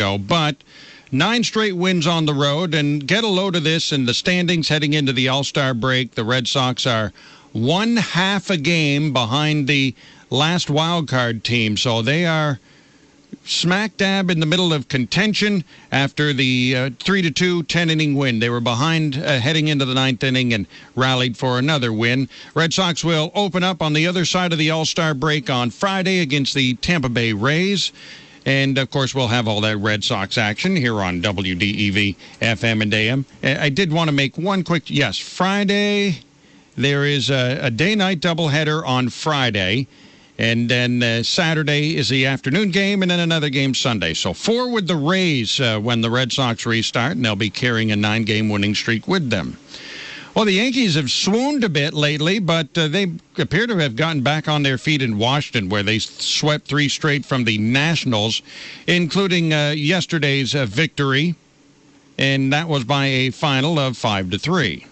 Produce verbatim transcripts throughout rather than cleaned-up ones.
ago, but nine straight wins on the road. And get a load of this in the standings heading into the All-Star break. The Red Sox are one half a game behind the last wild card team, so they are smack dab in the middle of contention after the uh, three to two ten-inning win. They were behind uh, heading into the ninth inning and rallied for another win. Red Sox will open up on the other side of the All-Star break on Friday against the Tampa Bay Rays. And, of course, we'll have all that Red Sox action here on W D E V F M and A M. I did want to make one quick, yes, Friday, there is a, a day-night doubleheader on Friday. And then uh, Saturday is the afternoon game, and then another game Sunday. So four with the Rays uh, when the Red Sox restart, and they'll be carrying a nine-game winning streak with them. Well, the Yankees have swooned a bit lately, but uh, they appear to have gotten back on their feet in Washington, where they swept three straight from the Nationals, including uh, yesterday's uh, victory, and that was by a final of five to three.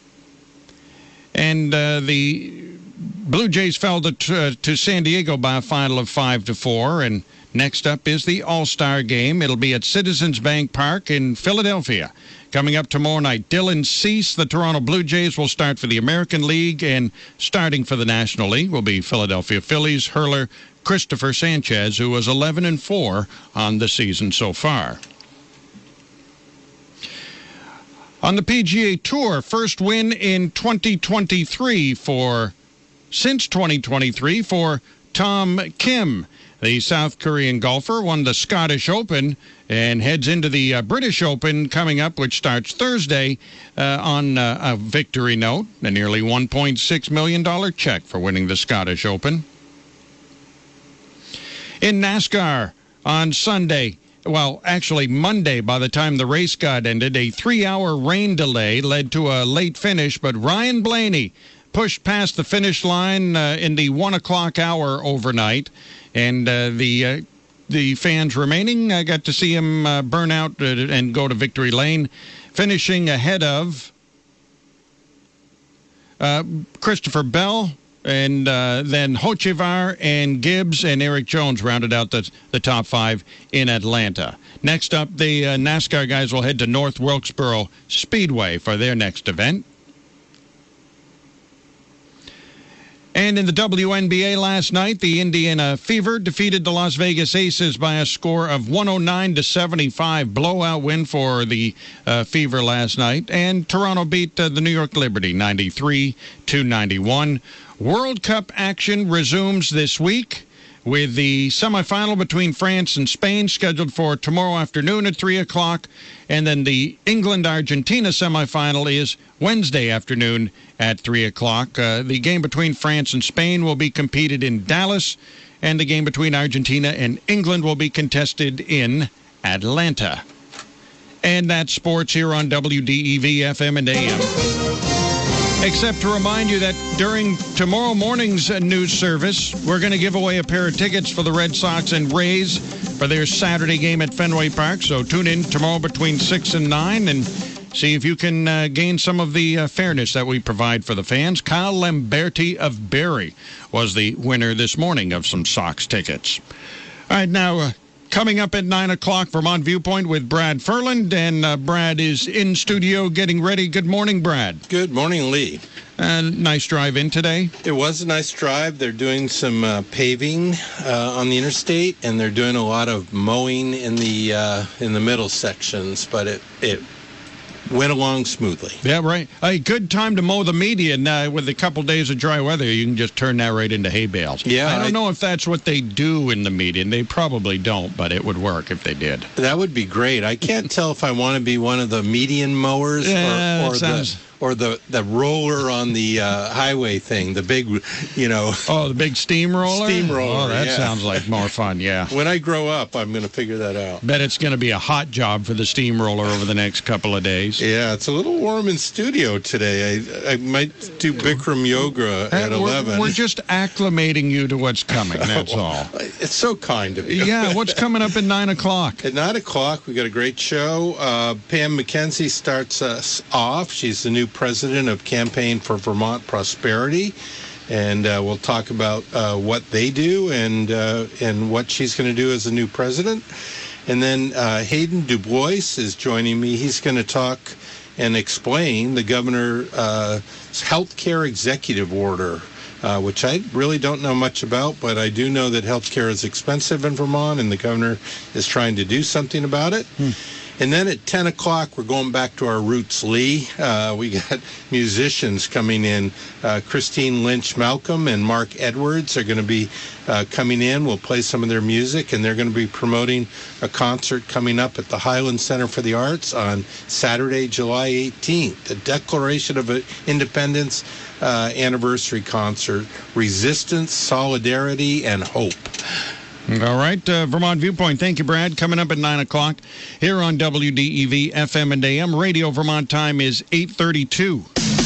And uh, the Blue Jays fell to, uh, to San Diego by a final of five to four, and next up is the All-Star game. It'll be at Citizens Bank Park in Philadelphia. Coming up tomorrow night, Dylan Cease, the Toronto Blue Jays, will start for the American League, and starting for the National League will be Philadelphia Phillies hurler Christopher Sanchez, who was eleven and four on the season so far. On the P G A Tour, first win in twenty twenty-three for since twenty twenty-three for Tom Kim. The South Korean golfer won the Scottish Open and heads into the uh, British Open coming up, which starts Thursday uh, on uh, a victory note, a nearly one point six million dollars check for winning the Scottish Open. In NASCAR on Sunday, well, actually Monday, by the time the race got ended, a three-hour rain delay led to a late finish, but Ryan Blaney pushed past the finish line uh, in the one o'clock hour overnight, and uh, the uh, the fans remaining uh, got to see him uh, burn out uh, and go to victory lane, finishing ahead of uh, Christopher Bell, and uh, then Hochevar and Gibbs and Eric Jones rounded out the, the top five in Atlanta. Next up, the uh, NASCAR guys will head to North Wilkesboro Speedway for their next event. And in the W N B A last night, the Indiana Fever defeated the Las Vegas Aces by a score of one oh nine to seventy-five. Blowout win for the uh, Fever last night. And Toronto beat uh, the New York Liberty ninety-three to ninety-one. World Cup action resumes this week with the semifinal between France and Spain scheduled for tomorrow afternoon at three o'clock. And then the England-Argentina semifinal is Wednesday afternoon at three o'clock. Uh, the game between France and Spain will be competed in Dallas, and the game between Argentina and England will be contested in Atlanta. And that's sports here on W D E V F M and A M. Except to remind you that during tomorrow morning's news service, we're going to give away a pair of tickets for the Red Sox and Rays for their Saturday game at Fenway Park. So tune in tomorrow between six and nine and see if you can uh, gain some of the uh, fairness that we provide for the fans. Kyle Lamberti of Barrie was the winner this morning of some Sox tickets. All right, now... Uh, Coming up at nine o'clock, Vermont Viewpoint with Brad Furland, and uh, Brad is in studio getting ready. Good morning, Brad. Good morning, Lee. Uh, nice drive in today. It was a nice drive. They're doing some uh, paving uh, on the interstate, and they're doing a lot of mowing in the uh, in the middle sections, but it, it went along smoothly. Yeah, right. A good time to mow the median. Uh, with a couple days of dry weather, you can just turn that right into hay bales. Yeah, I don't I, know if that's what they do in the median. They probably don't, but it would work if they did. That would be great. I can't tell if I want to be one of the median mowers yeah, or, or sounds... the... Or the, the roller on the uh, highway thing, the big, you know. Oh, the big steamroller? Steamroller, Oh, that yeah. sounds like more fun, yeah. When I grow up, I'm going to figure that out. Bet it's going to be a hot job for the steamroller over the next couple of days. Yeah, it's a little warm in studio today. I, I might do Bikram yoga at we're, eleven. We're just acclimating you to what's coming, that's all. It's so kind of you. Yeah, what's coming up at nine o'clock? At nine o'clock, we got a great show. Uh, Pam McKenzie starts us off. She's the new president of Campaign for Vermont Prosperity, and uh, we'll talk about uh, what they do and uh, and what she's going to do as the new president. And then uh, Hayden Dubois is joining me. He's going to talk and explain the governor's uh, health care executive order, uh, which I really don't know much about, but I do know that health care is expensive in Vermont, and the governor is trying to do something about it. Hmm. And then at ten o'clock, we're going back to our roots, Lee. Uh, we got musicians coming in. Uh, Christine Lynch Malcolm and Mark Edwards are going to be uh, coming in. We'll play some of their music, and they're going to be promoting a concert coming up at the Highland Center for the Arts on Saturday, July eighteenth, the Declaration of Independence uh, anniversary concert, Resistance, Solidarity, and Hope. All right, uh, Vermont Viewpoint. Thank you, Brad. Coming up at nine o'clock here on W D E V F M and A M. Radio Vermont time is eight thirty-two.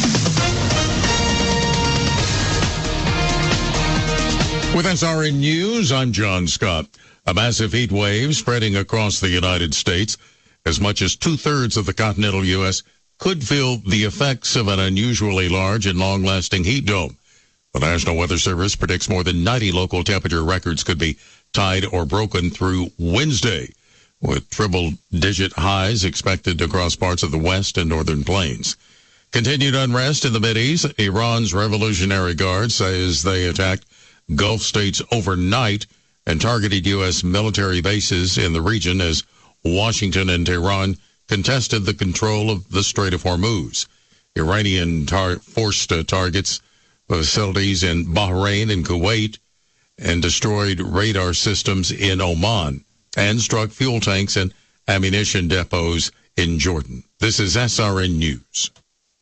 With S R N News, I'm John Scott. A massive heat wave spreading across the United States. As much as two-thirds of the continental U S could feel the effects of an unusually large and long-lasting heat dome. The National Weather Service predicts more than ninety local temperature records could be tied or broken through Wednesday, with triple-digit highs expected across parts of the west and northern plains. Continued unrest in the Mideast. Iran's Revolutionary Guard says they attacked Gulf states overnight and targeted U S military bases in the region as Washington and Tehran contested the control of the Strait of Hormuz. Iranian tar- forced uh, targets facilities in Bahrain and Kuwait and destroyed radar systems in Oman and struck fuel tanks and ammunition depots in Jordan. This is S R N News.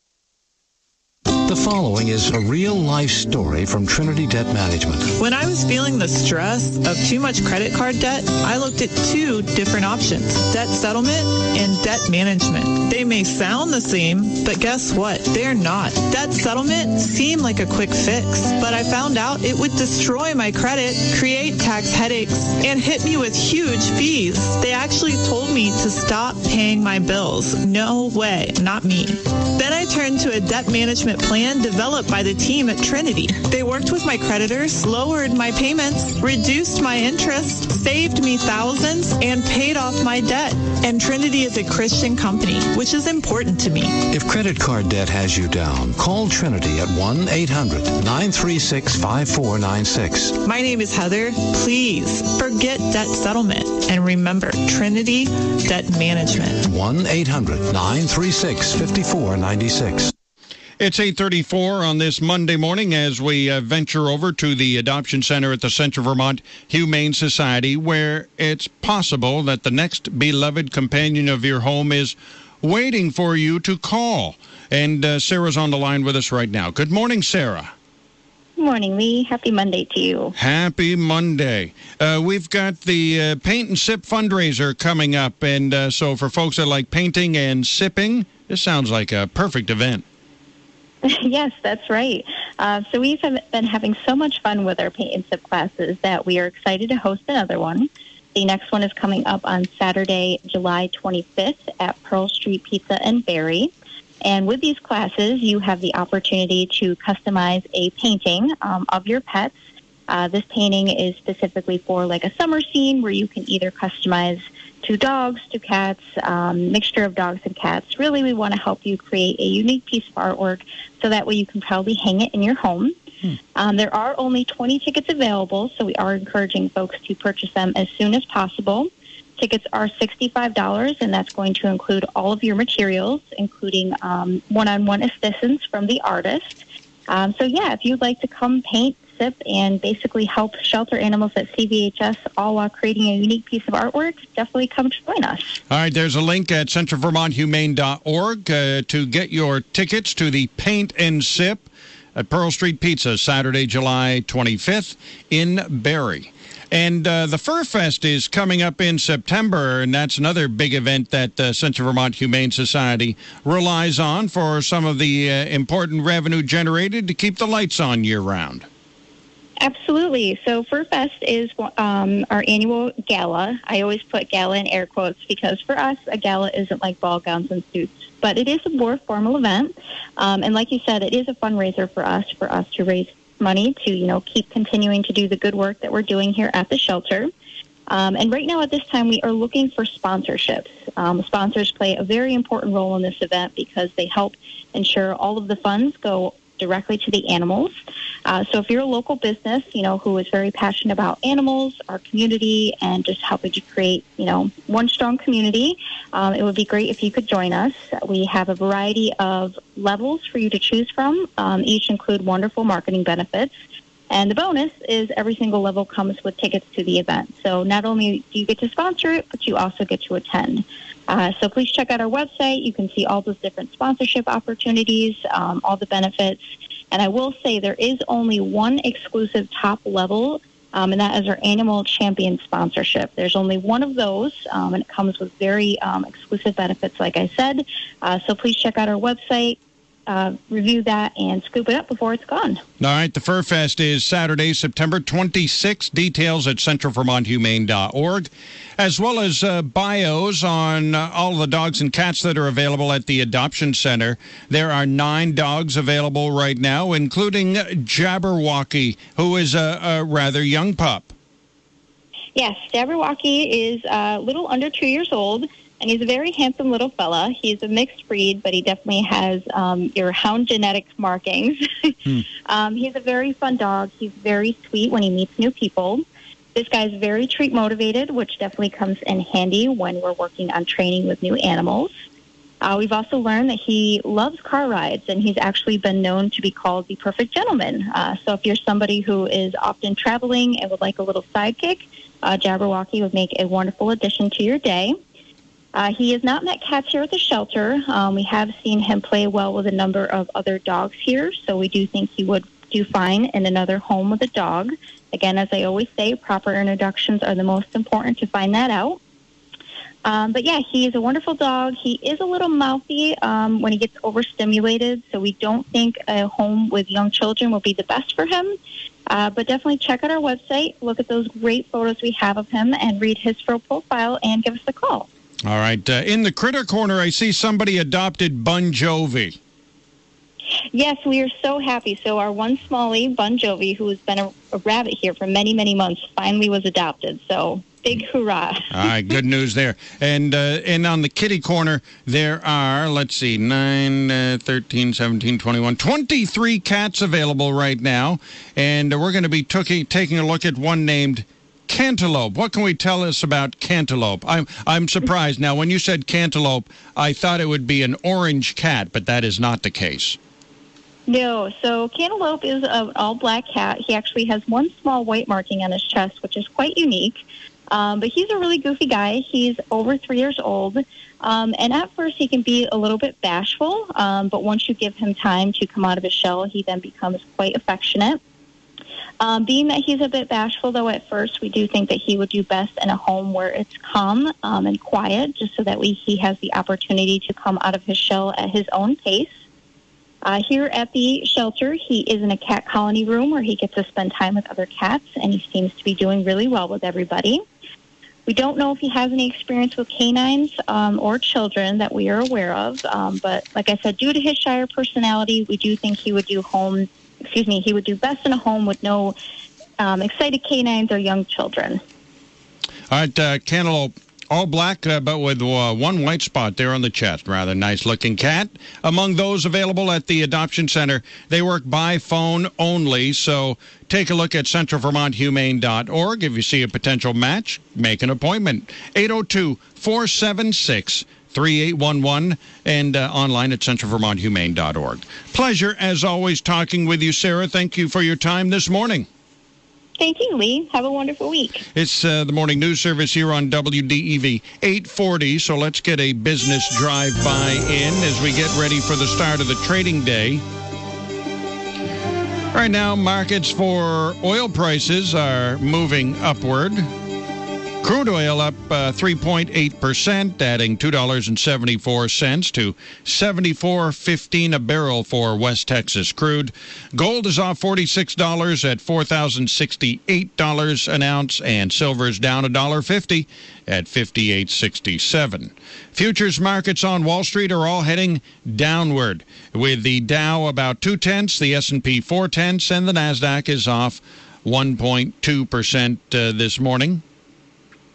The following is a real-life story from Trinity Debt Management. When I was feeling the stress of too much credit card debt, I looked at two different options, debt settlement and debt management. They may sound the same, but guess what? They're not. Debt settlement seemed like a quick fix, but I found out it would destroy my credit, create tax headaches, and hit me with huge fees. They actually told me to stop paying my bills. No way, not me. Then I turned to a debt management plan developed by the team at Trinity. They worked with my creditors, lowered my payments, reduced my interest, saved me thousands, and paid off my debt. And Trinity is a Christian company, which is important to me. If credit card debt has you down, call Trinity at one eight hundred nine three six five four nine six. My name is Heather. Please forget debt settlement and remember Trinity Debt Management. one eight hundred nine three six five four nine six. It's eight thirty-four on this Monday morning as we uh, venture over to the Adoption Center at the Central Vermont Humane Society, where it's possible that the next beloved companion of your home is waiting for you to call. And uh, Sarah's on the line with us right now. Good morning, Sarah. Good morning, Lee. Happy Monday to you. Happy Monday. Uh, we've got the uh, Paint and Sip fundraiser coming up, and uh, so for folks that like painting and sipping, this sounds like a perfect event. Yes, that's right. Uh, so we've been having so much fun with our paint and sip classes that we are excited to host another one. The next one is coming up on Saturday, July twenty-fifth at Pearl Street Pizza in Barrie. And with these classes, you have the opportunity to customize a painting um, of your pets. Uh, this painting is specifically for like a summer scene where you can either customize to dogs, to cats, um, mixture of dogs and cats. Really, we want to help you create a unique piece of artwork so that way you can probably hang it in your home. Hmm. Um, there are only twenty tickets available, so we are encouraging folks to purchase them as soon as possible. Tickets are sixty-five dollars, and that's going to include all of your materials, including um, one-on-one assistance from the artist. Um, so, yeah, if you'd like to come paint, sip, and basically help shelter animals at C V H S, all while creating a unique piece of artwork, definitely come join us. All right, there's a link at central vermont humane dot org uh, to get your tickets to the Paint and Sip at Pearl Street Pizza, Saturday, July twenty-fifth in Barrie. And uh, the Fur Fest is coming up in September, and that's another big event that uh, Central Vermont Humane Society relies on for some of the uh, important revenue generated to keep the lights on year-round. Absolutely. So Fur Fest is um, our annual gala. I always put gala in air quotes because for us, a gala isn't like ball gowns and suits, but it is a more formal event. Um, and like you said, it is a fundraiser for us, for us to raise money to, you know, keep continuing to do the good work that we're doing here at the shelter. Um, and right now at this time, we are looking for sponsorships. Um, sponsors play a very important role in this event because they help ensure all of the funds go directly to the animals. Uh, so if you're a local business, you know, who is very passionate about animals, our community, and just helping to create, you know, one strong community, um, it would be great if you could join us. We have a variety of levels for you to choose from. Um, each include wonderful marketing benefits. And the bonus is every single level comes with tickets to the event. So not only do you get to sponsor it, but you also get to attend. Uh, so please check out our website. You can see all those different sponsorship opportunities, um, all the benefits. And I will say there is only one exclusive top level, um, and that is our Animal Champion sponsorship. There's only one of those, um, and it comes with very um, exclusive benefits, like I said. Uh, so please check out our website. Uh, review that and scoop it up before it's gone. All right, the Fur Fest is Saturday, September twenty-sixth. Details at central vermont humane dot org, as well as uh, bios on uh, all the dogs and cats that are available at the Adoption Center. There are nine dogs available right now, including Jabberwocky, who is a, a rather young pup. Yes, Jabberwocky is a little under two years old. And he's a very handsome little fella. He's a mixed breed, but he definitely has um, your hound genetic markings. hmm. um, he's a very fun dog. He's very sweet when he meets new people. This guy's very treat motivated, which definitely comes in handy when we're working on training with new animals. Uh, we've also learned that he loves car rides, and he's actually been known to be called the perfect gentleman. Uh, so if you're somebody who is often traveling and would like a little sidekick, uh, Jabberwocky would make a wonderful addition to your day. Uh, he has not met cats here at the shelter. Um, we have seen him play well with a number of other dogs here, so we do think he would do fine in another home with a dog. Again, as I always say, proper introductions are the most important to find that out. Um, but yeah, he is a wonderful dog. He is a little mouthy um, when he gets overstimulated, so we don't think a home with young children will be the best for him. Uh, but definitely check out our website, look at those great photos we have of him, and read his profile and give us a call. All right. Uh, in the critter corner, I see somebody adopted Bon Jovi. Yes, we are so happy. So our one smallie, Bon Jovi, who has been a, a rabbit here for many, many months, finally was adopted. So big hoorah. All right, good news there. And uh, and on the kitty corner, there are, let's see, nine, uh, thirteen, seventeen, twenty-one, twenty-three cats available right now. And we're going to be took- taking a look at one named Cantaloupe. What can we tell us about Cantaloupe? I'm I'm surprised. Now, when you said Cantaloupe, I thought it would be an orange cat, but that is not the case. No, so Cantaloupe is an all-black cat. He actually has one small white marking on his chest, which is quite unique. Um, but he's a really goofy guy. He's over three years old. Um, and at first, he can be a little bit bashful. Um, but once you give him time to come out of his shell, he then becomes quite affectionate. Um, being that he's a bit bashful, though, at first, we do think that he would do best in a home where it's calm um, and quiet, just so that we, he has the opportunity to come out of his shell at his own pace. Uh, here at the shelter, he is in a cat colony room where he gets to spend time with other cats, and he seems to be doing really well with everybody. We don't know if he has any experience with canines um, or children that we are aware of, um, but like I said, due to his shyer personality, we do think he would do home Excuse me, he would do best in a home with no um, excited canines or young children. All right, uh, Cantaloupe, all black, uh, but with uh, one white spot there on the chest. Rather nice-looking cat. Among those available at the Adoption Center, they work by phone only, so take a look at central vermont humane dot org. If you see a potential match, make an appointment. eight oh two, four seven six, three eight one one and uh, online at central vermont humane dot org. Pleasure, as always, talking with you, Sarah. Thank you for your time this morning. Thank you, Lee. Have a wonderful week. It's uh, the morning news service here on W D E V eight forty, so let's get a business drive-by in as we get ready for the start of the trading day. Right now, markets for oil prices are moving upward. Crude oil up uh, three point eight percent, adding two dollars and seventy-four cents to seventy-four fifteen a barrel for West Texas crude. Gold is off forty-six dollars at four thousand sixty-eight dollars an ounce, and silver is down one dollar fifty at fifty-eight sixty-seven. Futures markets on Wall Street are all heading downward, with the Dow about two tenths, the S and P four tenths, and the NASDAQ is off one point two percent uh, this morning.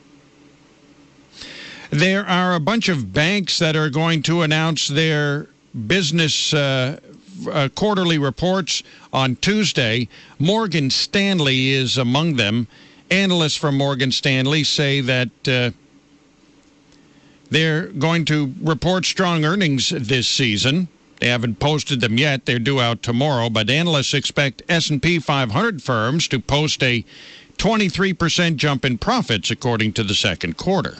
There are a bunch of banks that are going to announce their business uh, uh, quarterly reports on Tuesday. Morgan Stanley is among them. Analysts from Morgan Stanley say that uh, they're going to report strong earnings this season. They haven't posted them yet. They're due out tomorrow, but analysts expect S and P five hundred firms to post a twenty-three percent jump in profits according to the second quarter.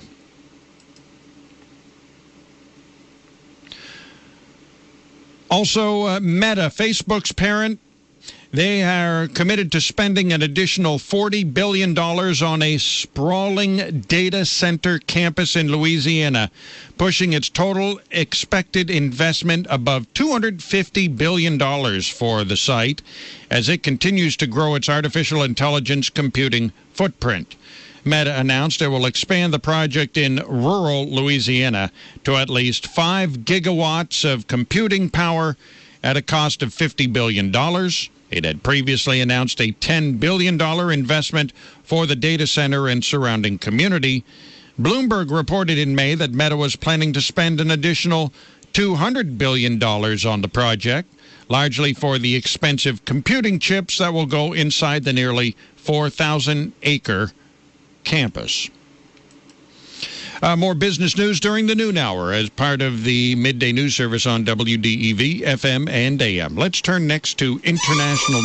Also, uh, Meta, Facebook's parent, they are committed to spending an additional forty billion dollars on a sprawling data center campus in Louisiana, pushing its total expected investment above two hundred fifty billion dollars for the site as it continues to grow its artificial intelligence computing footprint. Meta announced it will expand the project in rural Louisiana to at least five gigawatts of computing power at a cost of fifty billion dollars. It had previously announced a ten billion dollars investment for the data center and surrounding community. Bloomberg reported in May that Meta was planning to spend an additional two hundred billion dollars on the project, largely for the expensive computing chips that will go inside the nearly four thousand acre campus. Uh, more business news during the noon hour as part of the midday news service on W D E V, F M, and A M. Let's turn next to international